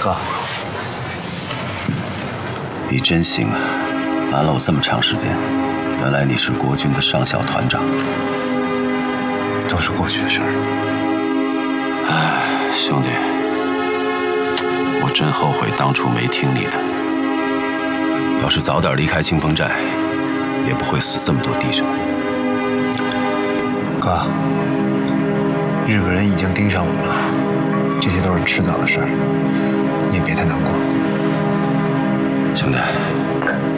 哥， 你真行啊！瞒了我这么长时间，原来你是国军的上校团长。 都是过去的事儿。 唉，兄弟，我真后悔当初没听你的。要是早点离开清风寨，也不会死这么多弟兄。 哥，日本人已经盯上我们了，这些都是迟早的事儿，你也别太难过。 兄弟。